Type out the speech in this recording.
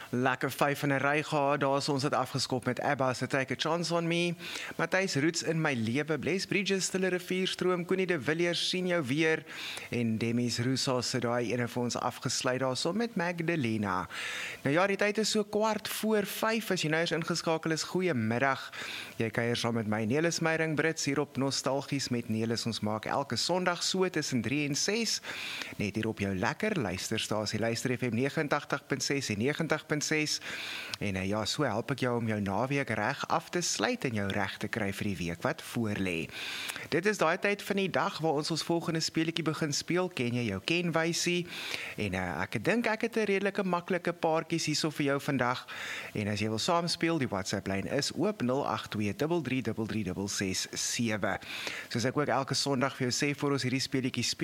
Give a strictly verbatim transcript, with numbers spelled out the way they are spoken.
Lekker vyf in 'n ry gehad, daar is ons het afgeskop met ABBA se Take a Chance on Me. Matthys Roots in my lewe, Bless Bridges, Stille Rivierstroom, Connie de Villiers, sien jou weer en Demies Rousseau se daai ene vir ons afgesluit daarso met Magdalena. Nou ja, die tyd is so kwart voor vyf, as jy nou eens ingeskakel is, goeiemiddag. Jy kuier saam met my Nelis Meyering Brits hier op Nostalgies met Nelis. Ons maak elke Sondag so tussen drie en ses, net hier op jou lekker luisterstasie, Luister F M negentig punt ses en negentig punt ses. En uh, ja, so help ek jou om jou naweek reg af te sluit en jou reg te kry vir die week wat voorlê. Dit is daai tyd van die dag waar ons ons volgende speletjie begin speel. Ken jy jou kenwysie? En uh, ek dink ek het 'n redelike maklike paartjies hierso vir jou vandag. En as jy wil saam speel, die WhatsApp lyn is oop nul agt twee drie drie drie drie ses ses sewe. Soos ek ook elke Sondag vir jou sê voor ons hierdie speletjie speel,